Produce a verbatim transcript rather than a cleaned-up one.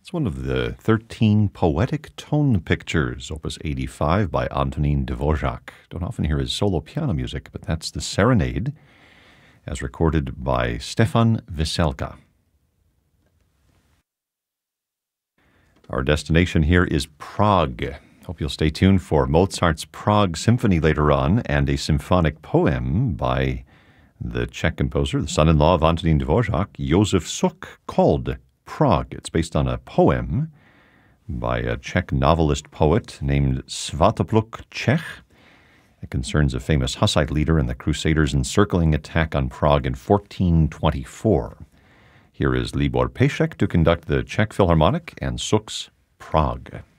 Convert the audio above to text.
It's one of the thirteen Poetic Tone Pictures, Opus eighty-five by Antonín Dvořák. Don't often hear his solo piano music, but that's the Serenade, as recorded by Stefan Veselka. Our destination here is Prague. Hope you'll stay tuned for Mozart's Prague Symphony later on, and a symphonic poem by the Czech composer, the son-in-law of Antonín Dvořák, Josef Suk, called Prague. It's based on a poem by a Czech novelist-poet named Svatopluk Čech. It concerns a famous Hussite leader and the Crusaders' encircling attack on Prague in fourteen twenty-four. Here is Libor Pešek to conduct the Czech Philharmonic and Suk's Prague.